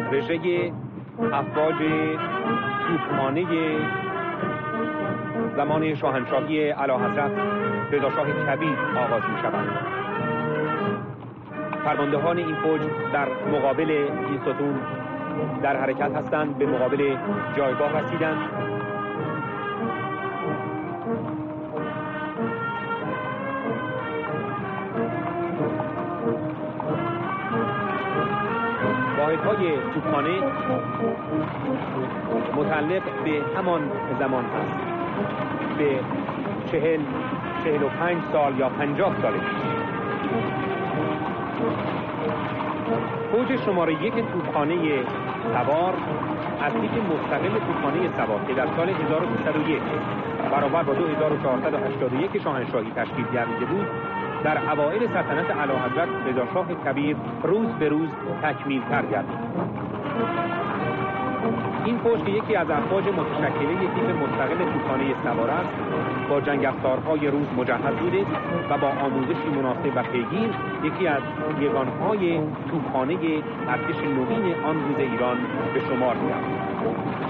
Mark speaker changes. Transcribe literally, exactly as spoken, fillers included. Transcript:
Speaker 1: رژه افواج توپخانه زمان شاهنشاهی اعلیحضرت رضاشاه کبیر آغاز می شود. فرماندهان این فوج در مقابل این ستون در حرکت هستند، به مقابل جایگاه رسیدند. واحدهای توپخانه متعلق به همان زمان است، به چهل چهل و پنج سال یا پنجاه سال پیش. فوج شماره یک توپخانه سوار از تیپ مستقل توپخانه سوار که در سال هزار و دویست و یک برابر با دو هزار و چهارصد و هشتاد و یک شاهنشاهی تشکیل گردیده بود، در اوایل سلطنت اعلیحضرت رضاشاه کبیر روز به روز تکمیل‌تر گردید. این فوج که یکی از افواج متشکله یک تیپ مستقل توپخانه سوار است، با جنگ افزارهای روز مجهز بوده و با آموزشی مناسب و پیگیر یکی از یگانهای توپخانه ارتش نوین آن روز ایران به شمار می‌رفت.